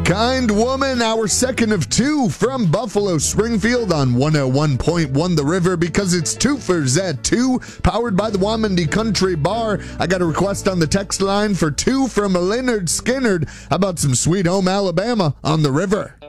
Kind Woman, our second of two from Buffalo Springfield on 101.1 The River, because it's twofers at 2, powered by the Wamandi Country Bar. I got a request on the text line for 2 from Leonard Skinnard. How about some Sweet Home Alabama on The River?